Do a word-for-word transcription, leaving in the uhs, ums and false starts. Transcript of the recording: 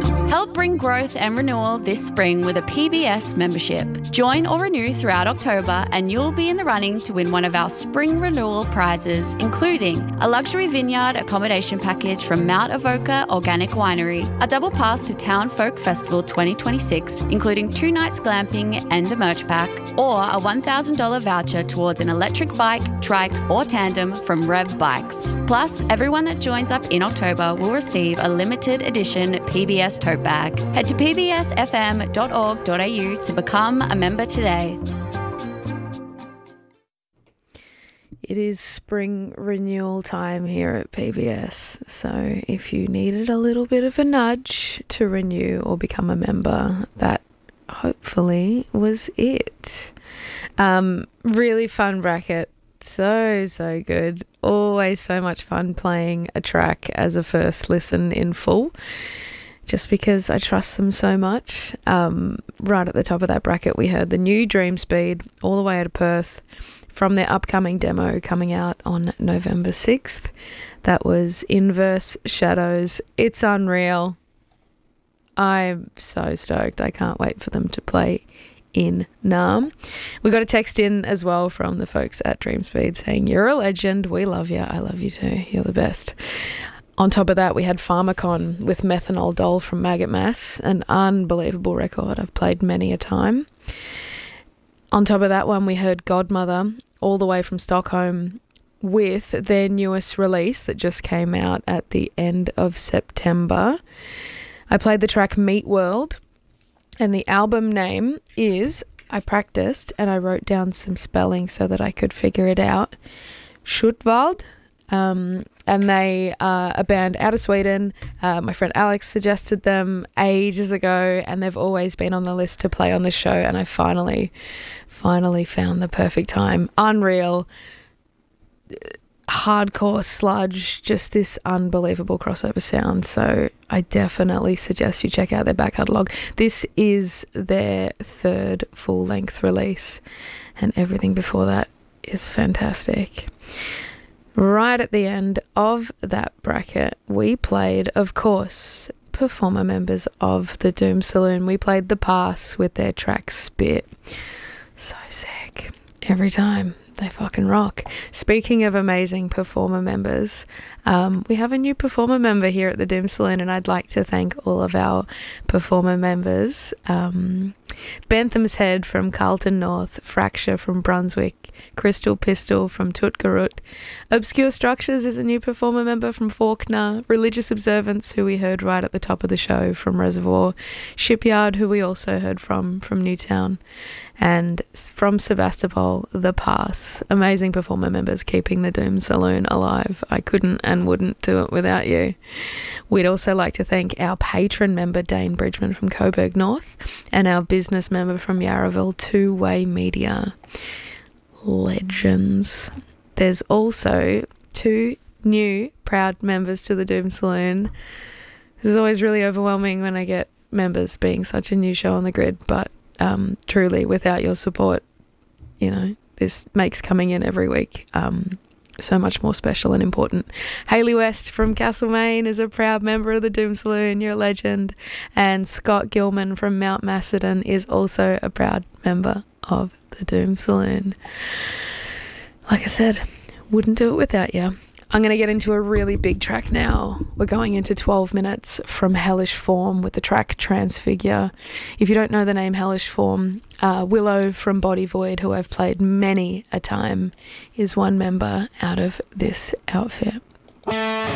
Help bring growth and renewal this spring with a P B S membership. Join or renew throughout October and you'll be in the running to win one of our spring renewal prizes, including a luxury vineyard accommodation package from Mount Avoca Organic Winery, a double pass to Town Folk Festival twenty twenty-six, including two nights glamping and a merch pack, or a one thousand dollars voucher towards an electric bike, trike or tandem from Rev Bikes. Plus, everyone that joins up in October will receive a limited edition P B S tote bag. Head to p b s f m dot org dot a u to become a member today. It is spring renewal time here at P B S, so if you needed a little bit of a nudge to renew or become a member, that hopefully was it. Um, really fun bracket. So, so good. Always so much fun playing a track as a first listen in full, just because I trust them so much. Um, right at the top of that bracket, we heard the new Dream Speed all the way out of Perth from their upcoming demo coming out on November sixth. That was Inverse Shadows. It's unreal. I'm so stoked. I can't wait for them to play in Naarm. We got a text in as well from the folks at Dream Speed saying, "You're a legend. We love you. I love you too. You're the best." On top of that, we had Pharmacon with Methanol Doll from Maggot Mass, an unbelievable record I've played many a time. On top of that one, we heard Godmother all the way from Stockholm with their newest release that just came out at the end of September. I played the track Meat World, and the album name is, I practiced and I wrote down some spelling so that I could figure it out, Schuttwald. Um, and they are a band out of Sweden. Uh, my friend Alex suggested them ages ago, and they've always been on the list to play on the show, and I finally, finally found the perfect time. Unreal, hardcore sludge, just this unbelievable crossover sound. So I definitely suggest you check out their back catalogue. This is their third full-length release, and everything before that is fantastic. Right at the end of that bracket, we played, of course, performer members of the Doom Saloon. We played The Pass with their track Spit. So sick. Every time. They fucking rock. Speaking of amazing performer members, um, we have a new performer member here at the Doom Saloon, and I'd like to thank all of our performer members. Um, Bentham's Head from Carlton North, Fracture from Brunswick, Crystal Pistol from Tutgarut, Obscure Structures is a new performer member from Faulkner, Religious Observance, who we heard right at the top of the show from Reservoir, Shipyard, who we also heard from from Newtown, and from Sebastopol, The Pass. Amazing performer members keeping the Doom Saloon alive. I couldn't and wouldn't do it without you. We'd also like to thank our patron member, Dane Bridgman from Coburg North, and our business member from Yarraville, Two Way Media. Legends. There's also two new proud members to the Doom Saloon. This is always really overwhelming when I get members, being such a new show on the grid, but um, truly, without your support, you know, this makes coming in every week um, so much more special and important. Hayley West from Castlemaine is a proud member of the Doom Saloon. You're a legend. And Scott Gilman from Mount Macedon is also a proud member of the Doom Saloon. Like I said, wouldn't do it without you. I'm going to get into a really big track now. We're going into twelve minutes from Hellish Form with the track Transfigure. If you don't know the name Hellish Form, uh, Willow from Body Void, who I've played many a time, is one member out of this outfit.